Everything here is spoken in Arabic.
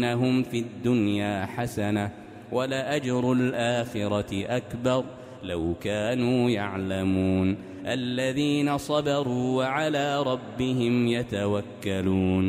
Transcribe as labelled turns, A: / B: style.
A: إنهم في الدنيا حسنة ولأجر الآخرة أكبر لو كانوا يعلمون الذين صبروا وعلى ربهم يتوكلون